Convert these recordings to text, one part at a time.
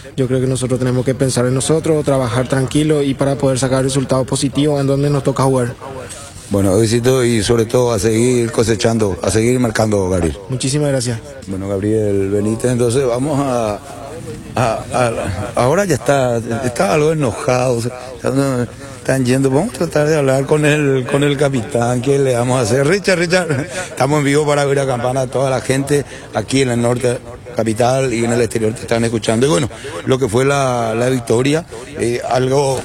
Yo creo que nosotros tenemos que pensar en nosotros, trabajar tranquilo y para poder sacar resultados positivos en donde nos toca jugar. Bueno, éxito y sobre todo a seguir cosechando, a seguir marcando, Gabriel. Muchísimas gracias. Bueno, Gabriel Benítez, entonces vamos ahora ya está algo enojado, están yendo, vamos a tratar de hablar con el capitán, ¿qué le vamos a hacer? Richard, estamos en vivo para oír a campana, toda la gente aquí en el norte capital y en el exterior te están escuchando. Y bueno, lo que fue la victoria, algo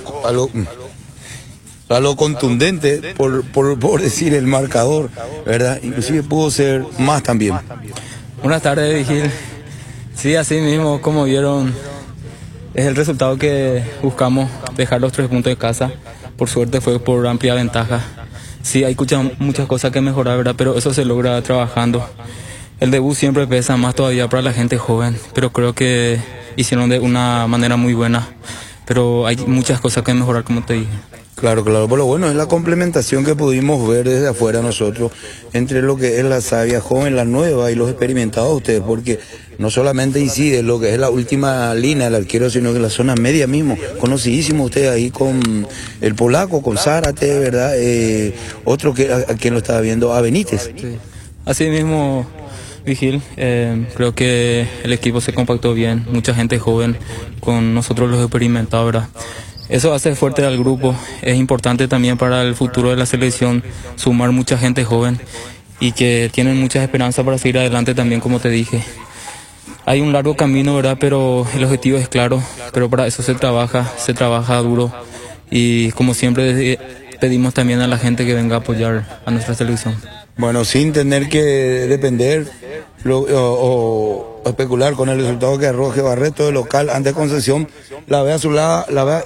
contundente, por decir el marcador, ¿verdad? Inclusive pudo ser más también. Buenas tardes, Vigil. Sí, así mismo, como vieron, es el resultado que buscamos, dejar los 3 puntos de casa. Por suerte fue por amplia ventaja. Sí, hay muchas cosas que mejorar, ¿verdad? Pero eso se logra trabajando. El debut siempre pesa más todavía para la gente joven, pero creo que hicieron de una manera muy buena. Pero hay muchas cosas que mejorar, como te dije. Claro, por lo bueno es la complementación que pudimos ver desde afuera nosotros entre lo que es la savia joven, la nueva y los experimentados ustedes, porque no solamente incide lo que es la última línea del arquero, sino que la zona media mismo, conocidísimo ustedes ahí con el polaco, con Zárate, ¿verdad? Otro que a quien lo estaba viendo, a Benítez. Sí. Así mismo, Vigil, creo que el equipo se compactó bien, mucha gente joven, con nosotros los experimentados, ¿verdad? Eso hace fuerte al grupo. Es importante también para el futuro de la selección sumar mucha gente joven y que tienen muchas esperanzas para seguir adelante también, como te dije. Hay un largo camino, ¿verdad? Pero el objetivo es claro, pero para eso se trabaja duro y como siempre pedimos también a la gente que venga a apoyar a nuestra selección. Bueno, sin tener que depender o especular con el resultado que arroje Barreto de local ante Concepción, la ve a su lado,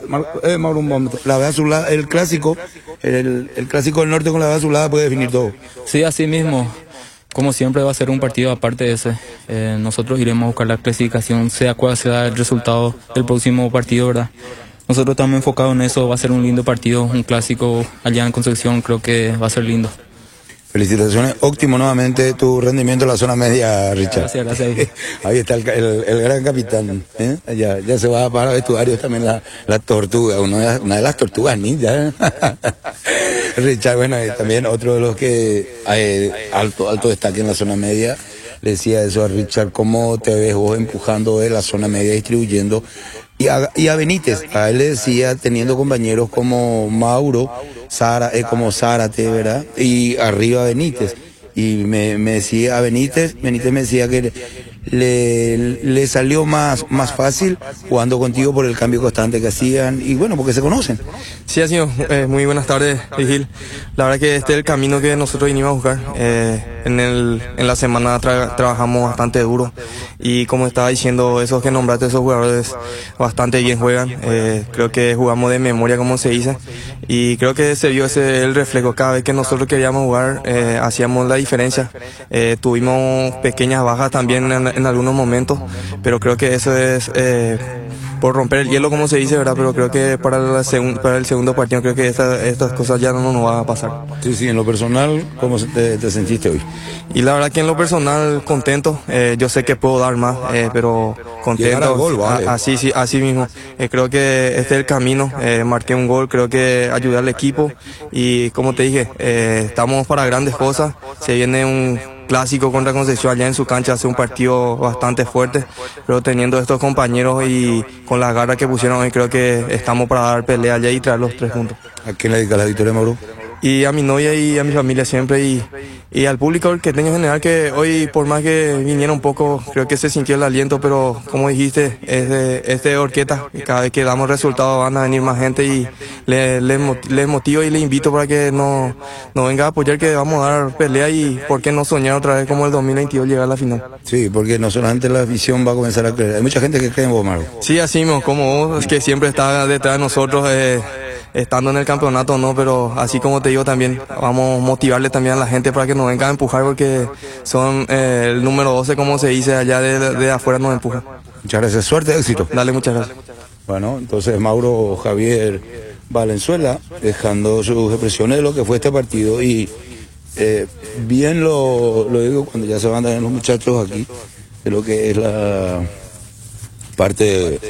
el clásico del norte con la ve a su lado puede definir todo. Sí, así mismo. Como siempre va a ser un partido aparte de ese. Nosotros iremos a buscar la clasificación, sea cual sea el resultado del próximo partido, ¿verdad? Nosotros estamos enfocados en eso, va a ser un lindo partido, un clásico allá en Concepción, creo que va a ser lindo. Felicitaciones, óptimo nuevamente tu rendimiento en la zona media, Richard. Gracias. Ahí está el gran capitán, ¿eh? Ya se va para vestuarios también la tortuga, una de las tortugas ninja. Richard, bueno, también otro de los que alto destaque en la zona media. Le decía eso a Richard, ¿cómo te ves vos empujando de la zona media, distribuyendo? Y a Benítez, a él le decía, teniendo compañeros como Mauro, como Zárate, ¿verdad? Y arriba Benítez. Y me decía a Benítez me decía que le salió más fácil jugando contigo por el cambio constante que hacían y bueno, porque se conocen. Sí, ha sido muy buenas tardes, Vigil. La verdad que este es el camino que nosotros vinimos a buscar. En la semana trabajamos bastante duro y como estaba diciendo, esos que nombraste, esos jugadores bastante bien juegan. Creo que jugamos de memoria, como se dice, y creo que se vio el reflejo. Cada vez que nosotros queríamos jugar, hacíamos la diferencia. Tuvimos pequeñas bajas también en algunos momentos, pero creo que eso es por romper el hielo, como se dice, ¿verdad? Pero creo que para el segundo partido creo que estas cosas ya no nos van a pasar. Sí, en lo personal, ¿cómo te sentiste hoy? Y la verdad que en lo personal contento, yo sé que puedo dar más, pero contento. Llegar al gol, vale. Así mismo. Creo que este es el camino, marqué un gol, creo que ayudé al equipo y como te dije, estamos para grandes cosas, se viene un clásico contra Concepción allá en su cancha, hace un partido bastante fuerte, pero teniendo estos compañeros y con las garras que pusieron hoy, creo que estamos para dar pelea allá y traer los 3 puntos. ¿A quién le dedicas la victoria, Mauro? Y a mi novia y a mi familia siempre y al público que tengo en general, que hoy por más que viniera un poco, creo que se sintió el aliento, pero como dijiste, es de Orqueta, cada vez que damos resultados van a venir más gente y les motivo y les invito para que no venga a apoyar, que vamos a dar pelea y por qué no soñar otra vez como el 2022 llegar a la final. Sí, porque no solamente la afición va a comenzar a creer, hay mucha gente que cree en vos, Mauro. Sí, así mismo, como vos, es que siempre está detrás de nosotros, estando en el campeonato no, pero así como te digo también, vamos a motivarle también a la gente para que nos venga a empujar, porque son el número 12, como se dice, allá de afuera nos empuja. Muchas gracias, suerte, éxito. Dale, muchas gracias. Bueno, entonces Mauro Javier Valenzuela, dejando sus expresiones de lo que fue este partido y bien lo digo cuando ya se van a dar los muchachos aquí, de lo que es la parte